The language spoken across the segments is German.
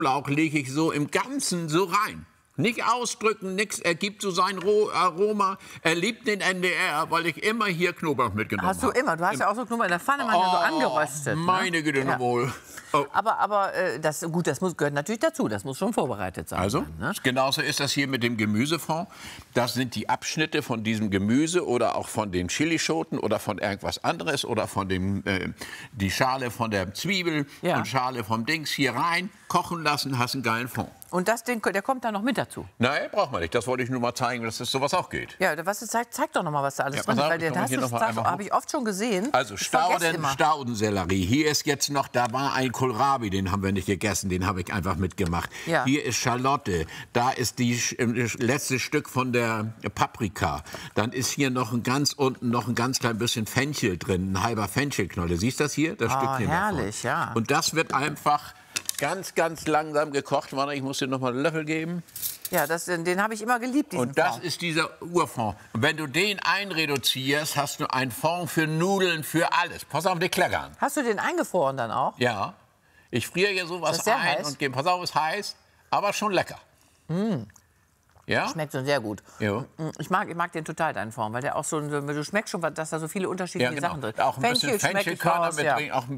Lauch lege ich so im Ganzen so rein. Nicht ausdrücken, nichts. Er gibt so sein Aroma. Er liebt den NDR, weil ich immer hier Knoblauch mitgenommen habe. Hast du immer? Du hast ja auch so Knoblauch in der Pfanne manchmal so angeröstet. Meine Güte, ja. wohl. Oh. Aber das gehört natürlich dazu. Das muss schon vorbereitet sein. Also, ne? Genauso ist das hier mit dem Gemüsefond. Das sind die Abschnitte von diesem Gemüse oder auch von den Chilischoten oder von irgendwas anderes oder von dem, die Schale von der Zwiebel und Schale vom Dings hier rein, kochen lassen, hast einen geilen Fond. Und der kommt dann noch mit dazu? Nein, braucht man nicht. Das wollte ich nur mal zeigen, dass das sowas auch geht. Ja, zeig doch noch mal, was da alles drin ist. Weil habe ich oft schon gesehen. Also Staudensellerie. Hier ist jetzt noch, da war ein Kohlrabi, den haben wir nicht gegessen, den habe ich einfach mitgemacht. Ja. Hier ist Schalotte, da ist das letzte Stück von der Paprika. Dann ist hier noch unten noch ein ganz klein bisschen Fenchel drin, ein halber Fenchelknolle. Siehst du das hier? Das Stückchen herrlich, davon. Ja. Und das wird einfach ganz, ganz langsam gekocht. Warte, ich muss dir noch mal einen Löffel geben. Ja, den habe ich immer geliebt, diesen Und das ist dieser Urfond. Und wenn du den einreduzierst, hast du einen Fond für Nudeln, für alles. Pass auf, die kleckern. Hast du den eingefroren dann auch? Ja. Ich friere hier sowas ein heiß? Und gebe, pass auf, ist heiß, aber schon lecker. Mm. Ja? Schmeckt schon sehr gut. Jo. Ich mag den total, deinen Fond, weil der auch so, du schmeckst schon, dass da so viele unterschiedliche Sachen drin sind. Auch ein bisschen Fenchelkörner mit drin, auch ein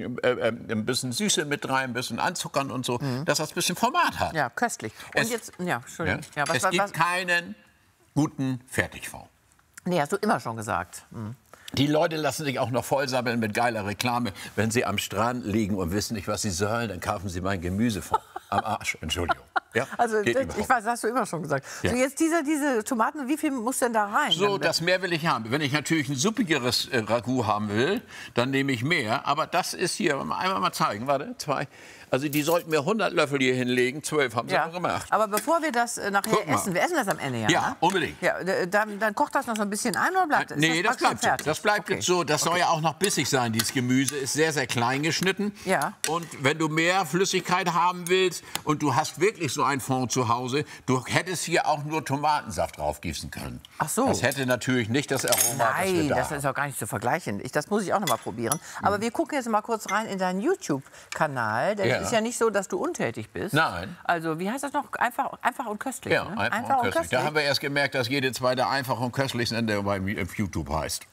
bisschen Süße mit rein, ein bisschen anzuckern und so, dass das ein bisschen Format hat. Ja, köstlich. Und Entschuldigung. Ja, es gibt keinen guten Fertigfond. Nee, hast du immer schon gesagt. Die Leute lassen sich auch noch vollsammeln mit geiler Reklame. Wenn sie am Strand liegen und wissen nicht, was sie sollen, dann kaufen sie meinen Gemüsefond. Am Arsch, Entschuldigung. Ja, also, ich weiß, das hast du immer schon gesagt. Ja. So, jetzt diese Tomaten, wie viel muss denn da rein? So, das mehr will ich haben. Wenn ich natürlich ein suppigeres Ragout haben will, dann nehme ich mehr. Aber das ist hier, einmal mal zeigen, warte, 2. Also die sollten mir 100 Löffel hier hinlegen, 12 haben sie schon gemacht. Aber bevor wir das nachher essen, wir essen das am Ende, ja? Ja, unbedingt. Ja, dann kocht das noch so ein bisschen ein oder bleibt das? Nee, das bleibt so. Das bleibt jetzt so. Das soll ja auch noch bissig sein, dieses Gemüse. Ist sehr, sehr klein geschnitten. Ja. Und wenn du mehr Flüssigkeit haben willst und du hast wirklich so einen Fond zu Hause, du hättest hier auch nur Tomatensaft draufgießen können. Ach so. Das hätte natürlich nicht das Aroma, Nein, das ist auch gar nicht zu vergleichen. Das muss ich auch noch mal probieren. Aber wir gucken jetzt mal kurz rein in deinen YouTube-Kanal. Ist ja nicht so, dass du untätig bist. Nein. Also, wie heißt das noch? Einfach und köstlich. Ja, ne? einfach und köstlich. Da haben wir erst gemerkt, dass jede zweite einfach und köstlich Sender bei YouTube heißt.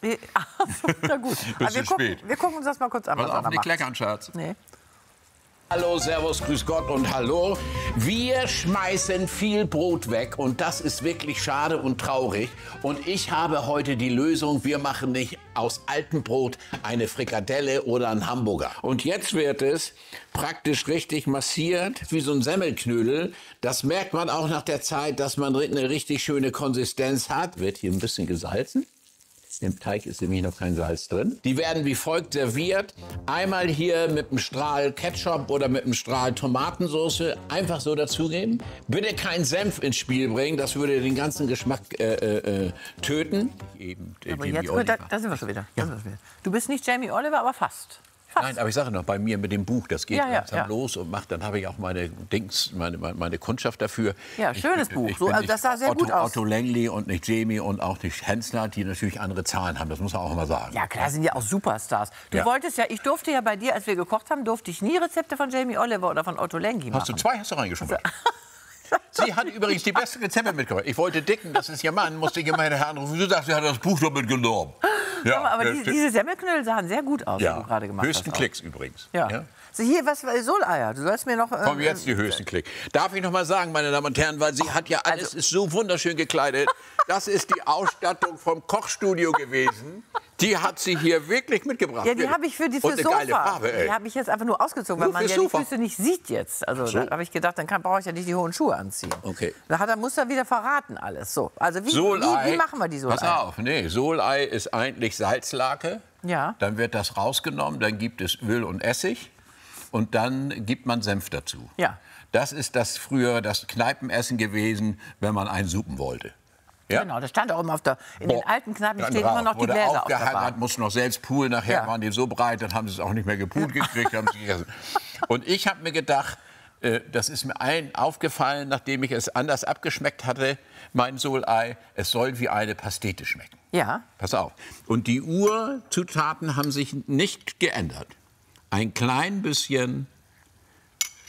Na gut. Wir gucken uns das mal kurz an. Pass auf, nicht kleckern, Schatz. Nee. Hallo, Servus, Grüß Gott und Hallo. Wir schmeißen viel Brot weg und das ist wirklich schade und traurig. Und ich habe heute die Lösung, wir machen nicht aus altem Brot eine Frikadelle oder einen Hamburger. Und jetzt wird es praktisch richtig massiert, wie so ein Semmelknödel. Das merkt man auch nach der Zeit, dass man eine richtig schöne Konsistenz hat. Wird hier ein bisschen gesalzen. Im Teig ist nämlich noch kein Salz drin. Die werden wie folgt serviert. Einmal hier mit einem Strahl Ketchup oder mit einem Strahl Tomatensauce einfach so dazugeben. Bitte keinen Senf ins Spiel bringen, das würde den ganzen Geschmack töten. Aber jetzt, da sind wir schon wieder. Du bist nicht Jamie Oliver, aber fast. Nein, aber ich sage noch, bei mir mit dem Buch, das geht langsam los und dann habe ich auch meine Kundschaft dafür. Ja, schönes Buch. Das sah sehr gut aus. Otto Lengi und nicht Jamie und auch nicht Hensler, die natürlich andere Zahlen haben, das muss man auch immer sagen. Ja, klar, sind ja auch Superstars. Ich durfte ja bei dir, als wir gekocht haben, durfte ich nie Rezepte von Jamie Oliver oder von Otto Lengi machen. Hast du 2 reingeschoben? Sie hat übrigens die besten Rezepte mitgebracht. Ich wollte dicken, das ist ihr Mann, musste ich immer hinterher anrufen. Du sagst, sie hat das Buch doch mitgenommen. Ja, aber diese Semmelknödel sahen sehr gut aus, die du gerade gemacht hast. Höchsten Klicks übrigens. Ja. So, hier, Soleier. Du sollst mir noch... Komm, jetzt die höchsten Klicks. Darf ich noch mal sagen, meine Damen und Herren, weil sie hat ja alles, ist so wunderschön gekleidet. Das ist die Ausstattung vom Kochstudio gewesen. Die hat sie hier wirklich mitgebracht. Ja, die habe ich für Sofa. Geile Farbe, ey. Die habe ich jetzt einfach nur ausgezogen, weil man ja die Füße nicht sieht jetzt. Also da habe ich gedacht, dann brauche ich ja nicht die hohen Schuhe anziehen. Okay. Da muss er wieder verraten alles. So, also wie machen wir die Solei? Pass auf, Solei ist eigentlich Salzlake. Ja. Dann wird das rausgenommen, dann gibt es Öl und Essig und dann gibt man Senf dazu. Ja. Das ist früher das Kneipenessen gewesen, wenn man einen suppen wollte. Ja? Genau, das stand auch immer in den alten Kneipen stehen immer noch die Gläser auf der Bar. Man musste noch selbst poolen, nachher waren die so breit, dann haben sie es auch nicht mehr gepoolt gekriegt. Haben sie gegessen. Und ich habe mir gedacht, das ist mir aufgefallen, nachdem ich es anders abgeschmeckt hatte, mein Solei, es soll wie eine Pastete schmecken. Ja. Pass auf. Und die Urzutaten haben sich nicht geändert. Ein klein bisschen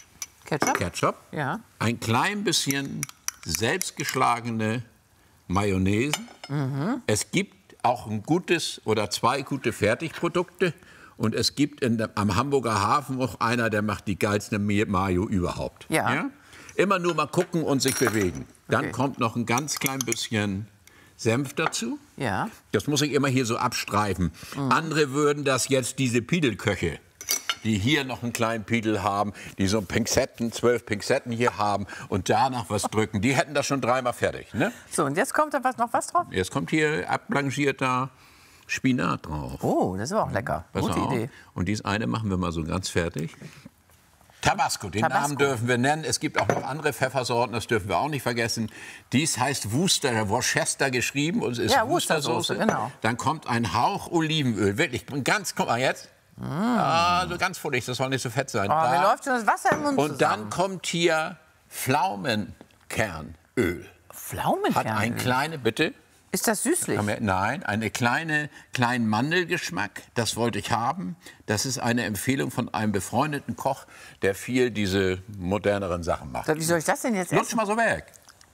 Ketchup. Ja. Ein klein bisschen selbstgeschlagene Mayonnaise. Es gibt auch ein gutes oder 2 gute Fertigprodukte. Und es gibt am Hamburger Hafen auch einer, der macht die geilste Mayo überhaupt. Ja. Immer nur mal gucken und sich bewegen. Dann kommt noch ein ganz klein bisschen Senf dazu. Ja. Das muss ich immer hier so abstreifen. Andere würden das jetzt, diese Piedelköche, die hier noch einen kleinen Piedel haben, die so 12 Pinzetten hier haben und danach was drücken, die hätten das schon 3-mal fertig. Ne? So, und jetzt kommt da noch was drauf? Jetzt kommt hier abblanchierter Spinat drauf. Oh, das ist aber auch lecker. Gute Idee. Und dies eine machen wir mal so ganz fertig. Tabasco, den Namen dürfen wir nennen. Es gibt auch noch andere Pfeffersorten, das dürfen wir auch nicht vergessen. Dies heißt Worcester geschrieben und es ist Worcestersoße. Genau. Dann kommt ein Hauch Olivenöl, wirklich ganz, guck mal jetzt. So ganz vorsichtig, das soll nicht so fett sein. Oh, mir läuft schon das Wasser im Mund und zusammen. dann kommt hier Pflaumenkernöl. Pflaumenkernöl? Hat ein kleine, bitte. Ist das süßlich? Nein, einen kleinen Mandelgeschmack, das wollte ich haben. Das ist eine Empfehlung von einem befreundeten Koch, der viel diese moderneren Sachen macht. Wie soll ich das denn jetzt Lutsch essen? mal so weg.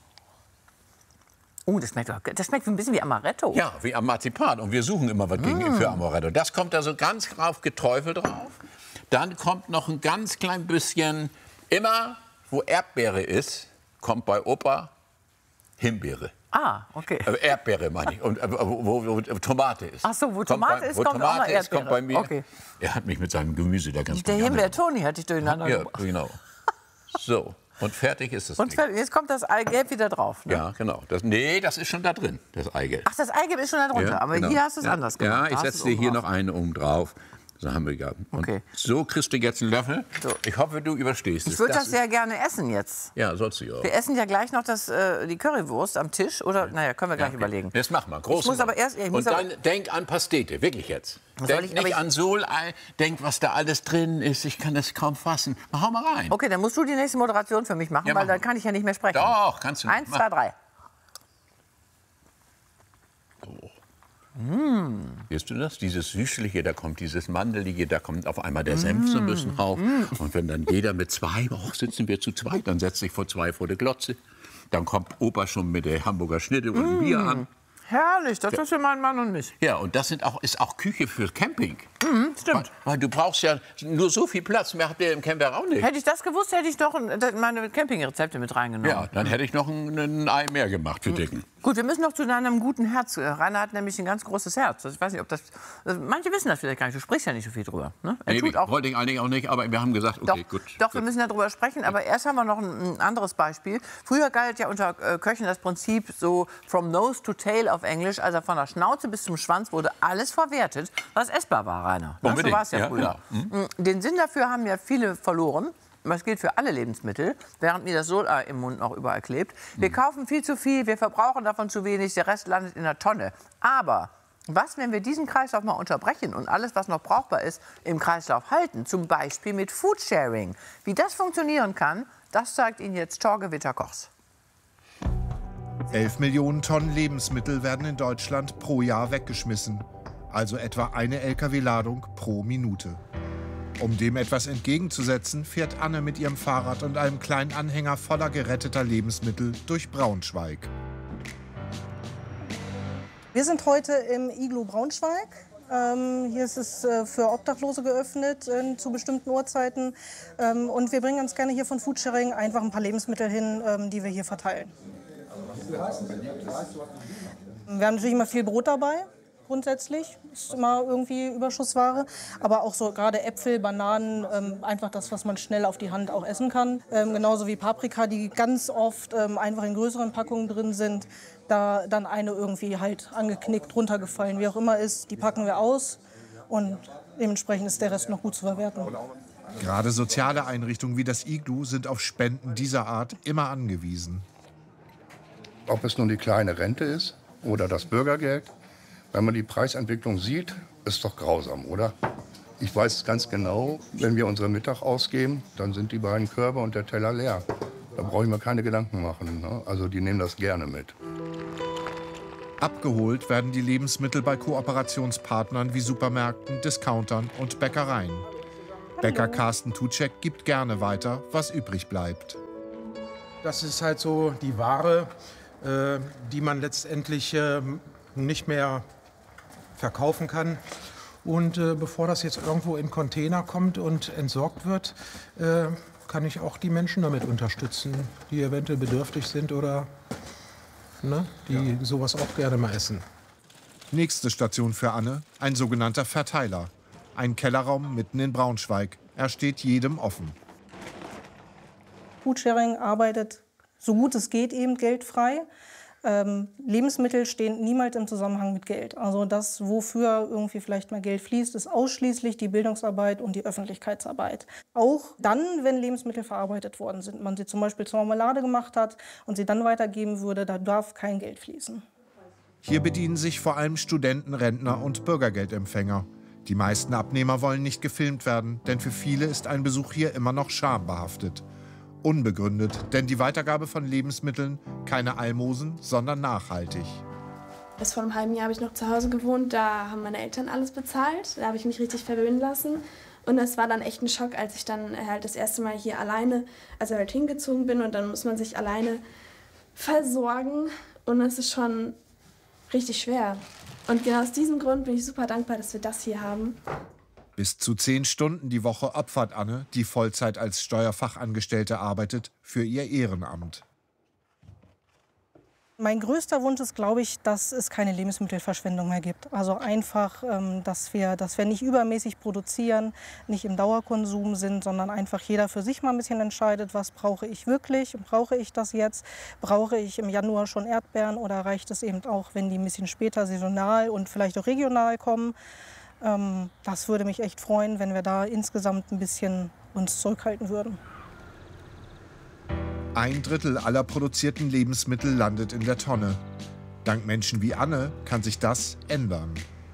Oh, das schmeckt ein bisschen wie Amaretto. Ja, wie am Marzipan. Und wir suchen immer was für Amaretto. Das kommt da so ganz drauf geträufelt drauf. Dann kommt noch ein ganz klein bisschen, immer wo Erdbeere ist, kommt bei Opa Himbeere. Ah, okay. Erdbeere meine ich. Und wo Tomate ist. Ach so, wo Tomate ist, kommt auch noch Erdbeere. Kommt bei mir. Okay. Er hat mich mit seinem Gemüse da ganz Der Himbeer-Toni hatte ich durcheinander Ja, gebracht. genau. So, und fertig ist es. Und jetzt kommt das Eigelb wieder drauf. Ne? Ja, genau. Das ist schon da drin, das Eigelb. Ach, das Eigelb ist schon da drunter, aber hier hast du es anders gemacht. Ja, ich setze dir hier noch eine oben drauf. So haben wir gehabt. Okay. So kriegst du jetzt einen Löffel. So. Ich hoffe, du überstehst es. Ich würde das sehr gerne essen jetzt. Ja, sollst du ja. Wir essen ja gleich noch die Currywurst am Tisch. Oder, naja, können wir gleich überlegen. Das machen wir. Groß. Und dann denk an Pastete, wirklich jetzt. Denk nicht an Solei, denk, was da alles drin ist. Ich kann das kaum fassen. Hau mal rein. Okay, dann musst du die nächste Moderation für mich machen, Ja, weil mach dann kann ich ja nicht mehr sprechen. Doch, kannst du. 1, 2, 3. Siehst du das? Dieses Süßliche, da kommt dieses Mandelige, da kommt auf einmal der Senf so ein bisschen rauf. Und wenn dann jeder mit 2, sitzen wir zu zweit, dann setzt sich vor 2 vor der Glotze. Dann kommt Opa schon mit der Hamburger Schnitte und ein Bier an. Herrlich, das ist für meinen Mann und mich. Ja, und das ist auch Küche für Camping. Stimmt. Weil du brauchst ja nur so viel Platz, mehr habt ihr im Camper auch nicht. Hätte ich das gewusst, hätte ich doch meine Campingrezepte mit reingenommen. Ja, dann hätte ich noch ein Ei mehr gemacht für Dicken. Gut, wir müssen noch zu deinem guten Herz. Rainer hat nämlich ein ganz großes Herz. Ich weiß nicht, ob das. Manche wissen das vielleicht gar nicht. Du sprichst ja nicht so viel drüber. Ne? Wollte ich eigentlich auch nicht, aber wir haben gesagt, okay, gut. Doch, wir müssen darüber sprechen. Aber erst haben wir noch ein anderes Beispiel. Früher galt ja unter Köchen das Prinzip so from nose to tail auf Englisch. Also von der Schnauze bis zum Schwanz wurde alles verwertet, was essbar war, Rainer. So war es ja früher. Genau. Den Sinn dafür haben ja viele verloren. Das gilt für alle Lebensmittel, während mir das Solei im Mund noch überall klebt. Wir kaufen viel zu viel, wir verbrauchen davon zu wenig, der Rest landet in der Tonne. Aber was, wenn wir diesen Kreislauf mal unterbrechen und alles, was noch brauchbar ist, im Kreislauf halten? Zum Beispiel mit Foodsharing. Wie das funktionieren kann, das zeigt Ihnen jetzt Torge Witter-Kochs. 11 Millionen Tonnen Lebensmittel werden in Deutschland pro Jahr weggeschmissen. Also etwa eine Lkw-Ladung pro Minute. Um dem etwas entgegenzusetzen, fährt Anne mit ihrem Fahrrad und einem kleinen Anhänger voller geretteter Lebensmittel durch Braunschweig. Wir sind heute im Iglu Braunschweig. Hier ist es für Obdachlose geöffnet zu bestimmten Uhrzeiten. Und wir bringen uns gerne hier von Foodsharing einfach ein paar Lebensmittel hin, die wir hier verteilen. Wir haben natürlich immer viel Brot dabei. Grundsätzlich ist immer irgendwie Überschussware, aber auch so gerade Äpfel, Bananen, einfach das, was man schnell auf die Hand auch essen kann. Genauso wie Paprika, die ganz oft einfach in größeren Packungen drin sind, da dann eine irgendwie halt angeknickt, runtergefallen, wie auch immer ist, die packen wir aus und dementsprechend ist der Rest noch gut zu verwerten. Gerade soziale Einrichtungen wie das Iglu sind auf Spenden dieser Art immer angewiesen. Ob es nun die kleine Rente ist oder das Bürgergeld. Wenn man die Preisentwicklung sieht, ist doch grausam, oder? Ich weiß ganz genau, wenn wir unseren Mittag ausgeben, dann sind die beiden Körbe und der Teller leer. Da brauche ich mir keine Gedanken machen. Ne? Also die nehmen das gerne mit. Abgeholt werden die Lebensmittel bei Kooperationspartnern wie Supermärkten, Discountern und Bäckereien. Bäcker Carsten Tutschek gibt gerne weiter, was übrig bleibt. Das ist halt so die Ware, die man letztendlich nicht mehr verkaufen kann. Und bevor das jetzt irgendwo in Container kommt und entsorgt wird, kann ich auch die Menschen damit unterstützen, die eventuell bedürftig sind oder die sowas auch gerne mal essen. Nächste Station für Anne, ein sogenannter Verteiler. Ein Kellerraum mitten in Braunschweig. Er steht jedem offen. Foodsharing arbeitet, so gut es geht, eben geldfrei. Lebensmittel stehen niemals im Zusammenhang mit Geld. Also das, wofür irgendwie vielleicht mal Geld fließt, ist ausschließlich die Bildungsarbeit und die Öffentlichkeitsarbeit. Auch dann, wenn Lebensmittel verarbeitet worden sind, man sie zum Beispiel zur Marmelade gemacht hat und sie dann weitergeben würde, da darf kein Geld fließen. Hier bedienen sich vor allem Studenten, Rentner und Bürgergeldempfänger. Die meisten Abnehmer wollen nicht gefilmt werden, denn für viele ist ein Besuch hier immer noch schambehaftet. Unbegründet, denn die Weitergabe von Lebensmitteln keine Almosen, sondern nachhaltig. Bis vor einem halben Jahr habe ich noch zu Hause gewohnt, da haben meine Eltern alles bezahlt, da habe ich mich richtig verwöhnen lassen. Und es war dann echt ein Schock, als ich dann halt das erste Mal hier alleine, also halt hingezogen bin und dann muss man sich alleine versorgen und das ist schon richtig schwer. Und genau aus diesem Grund bin ich super dankbar, dass wir das hier haben. Bis zu 10 Stunden die Woche opfert Anne, die Vollzeit als Steuerfachangestellte arbeitet, für ihr Ehrenamt. Mein größter Wunsch ist, glaube ich, dass es keine Lebensmittelverschwendung mehr gibt. Also einfach, dass wir nicht übermäßig produzieren, nicht im Dauerkonsum sind, sondern einfach jeder für sich mal ein bisschen entscheidet, was brauche ich wirklich, brauche ich das jetzt, brauche ich im Januar schon Erdbeeren oder reicht es eben auch, wenn die ein bisschen später saisonal und vielleicht auch regional kommen. Das würde mich echt freuen, wenn wir da insgesamt ein bisschen uns zurückhalten würden. 1/3 aller produzierten Lebensmittel landet in der Tonne. Dank Menschen wie Anne kann sich das ändern.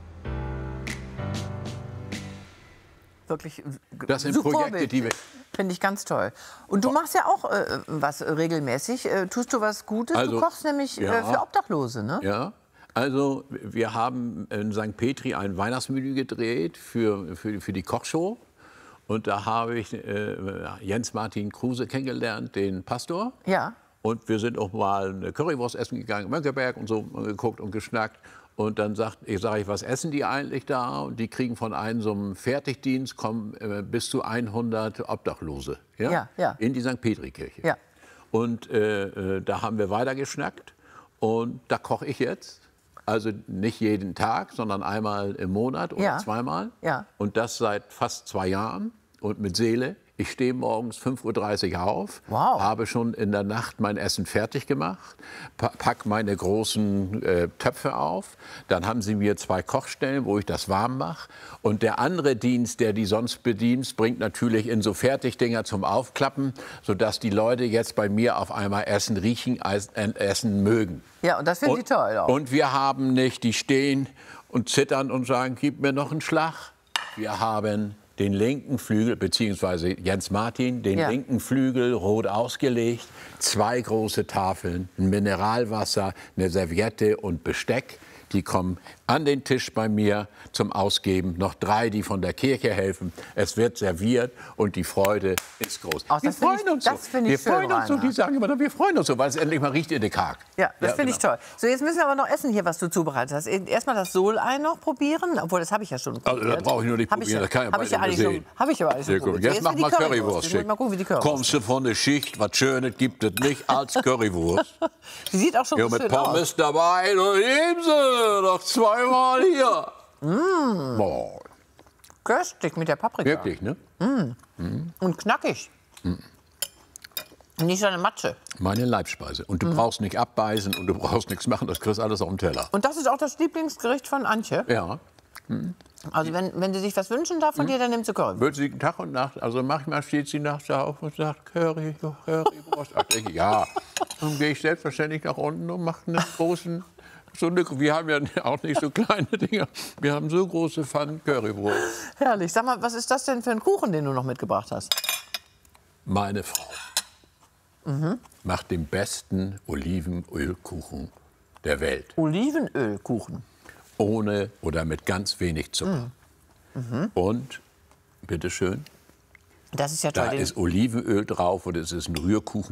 Wirklich Das sind super Projekte, Vorbild. die wir... Finde ich ganz toll. Und du machst ja auch was regelmäßig. Tust du was Gutes? Also, du kochst nämlich für Obdachlose, ne? Ja, also wir haben in St. Petri ein Weihnachtsmenü gedreht für die Kochshow. Und da habe ich Jens-Martin Kruse kennengelernt, den Pastor. Ja. Und wir sind auch mal eine Currywurst essen gegangen, Mönckeberg und so geguckt und geschnackt. Und dann sage ich, was essen die eigentlich da? Und die kriegen von einem so einem Fertigdienst kommen bis zu 100 Obdachlose, Ja, ja. in die St. Petri-Kirche. Ja. Und da haben wir weiter geschnackt und da koche ich jetzt. Also nicht jeden Tag, sondern einmal im Monat oder zweimal. Ja. Und das seit fast 2 Jahren und mit Seele. Ich stehe morgens 5:30 Uhr auf, habe schon in der Nacht mein Essen fertig gemacht, pack meine großen Töpfe auf. Dann haben sie mir 2 Kochstellen, wo ich das warm mache. Und der andere Dienst, der die sonst bedient, bringt natürlich in so Fertigdinger zum Aufklappen, sodass die Leute jetzt bei mir auf einmal Essen riechen, essen mögen. Ja, und das finde ich toll auch. Und wir haben nicht, die stehen und zittern und sagen, gib mir noch einen Schlag. Wir haben den linken Flügel, beziehungsweise Jens Martin, den linken Flügel rot ausgelegt, 2 große Tafeln, ein Mineralwasser, eine Serviette und Besteck. Die kommen an den Tisch bei mir zum Ausgeben. Noch 3, die von der Kirche helfen. Es wird serviert und die Freude ist groß. Ach, wir freuen uns so. Wir freuen uns so. Die sagen immer, wir freuen uns so, weil es endlich mal riecht in der Karg. Ja, das finde ich toll. So, jetzt müssen wir aber noch essen hier, was du zubereitet hast. Erstmal das Solei noch probieren, obwohl das habe ich ja schon probiert. Also, das brauche ich nur nicht probieren, das kann Habe ich ja eigentlich schon. Habe ich aber alles schon probiert. Jetzt mach mal Currywurst schick. Mal gucken, wie die Currywurst Kommst du von der Schicht, was Schönes gibt es nicht als Currywurst. Die sieht auch schon so mit schön Pommes aus. dabei, da leben sie doch 2-mal hier. Boah, Köstlich mit der Paprika. wirklich, ne? Und knackig. Nicht so eine Matsche. Meine Leibspeise. Und du brauchst nicht abbeißen und du brauchst nichts machen, das kriegst alles auf dem Teller. Und das ist auch das Lieblingsgericht von Antje. Ja. Also wenn sie sich was wünschen darf von dir, dann nimmt sie Currywurst. Wird sie Tag und Nacht, also manchmal steht sie nachts auf und sagt, Currywurst. Ach, denke ich, ja. Dann gehe ich selbstverständlich nach unten und mache einen großen, wir haben ja auch nicht so kleine Dinger, wir haben so große Pfannen Currywurst. Herrlich. Sag mal, was ist das denn für ein Kuchen, den du noch mitgebracht hast? Meine Frau macht den besten Olivenölkuchen der Welt. Olivenölkuchen. Ohne oder mit ganz wenig Zucker. Und, bitteschön, Das ist ja toll. Da ist Olivenöl drauf und es ist ein Rührkuchen.